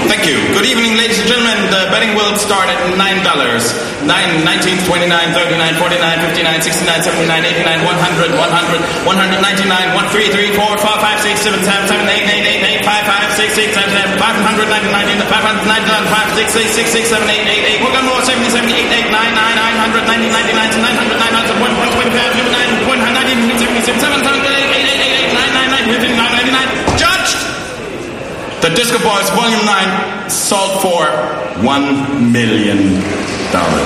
Thank you. Good evening, ladies and gentlemen. The betting will start at $9. 9, 19, 29, 39, 49, 59, 69, 79, 89, 100, 100, 199, 1, 3, 3, 4, 5, 6, 7, 7, 7, 8, 8, 8, 8, 5, 5, 6, 6, 7, 7, 500, 99, 599, 5, 6, 6, 6, 6, 7, 8, 8, 8, we're going to go 70, 70, 8, 8, 9, 900, 90, 99, 900, 900, 1, 125, 9, 190, 77, 7, 7, 8, 8, 8, 8, 9, 9, 9, 999. Judged! The Disco Boys Volume 9 sold for $1 million.